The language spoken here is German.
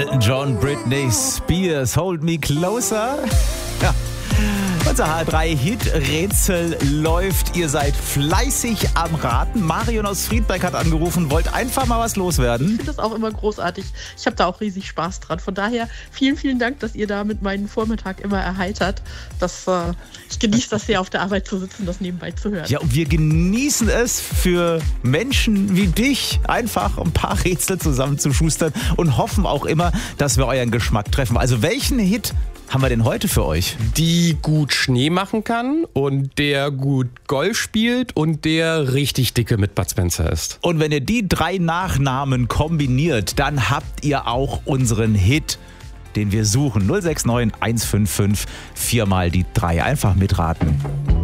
Elton John, Britney Spears, Hold Me Closer. Ja. Unser H3-Hit-Rätsel läuft. Ihr seid fleißig am Raten. Marion aus Friedberg hat angerufen, wollt einfach mal was loswerden. Ich finde das auch immer großartig. Ich habe da auch riesig Spaß dran. Von daher vielen, vielen Dank, dass ihr da mit meinen Vormittag immer erheitert. Ich genieße das sehr, auf der Arbeit zu sitzen, das nebenbei zu hören. Ja, und wir genießen es, für Menschen wie dich einfach ein paar Rätsel zusammenzuschustern und hoffen auch immer, dass wir euren Geschmack treffen. Also welchen Hit haben wir denn heute für euch? Die gut Schnee machen kann und der gut Golf spielt und der richtig dicke mit Bud Spencer ist. Und wenn ihr die 3 Nachnamen kombiniert, dann habt ihr auch unseren Hit, den wir suchen. 069 155 4 mal die 3. Einfach mitraten.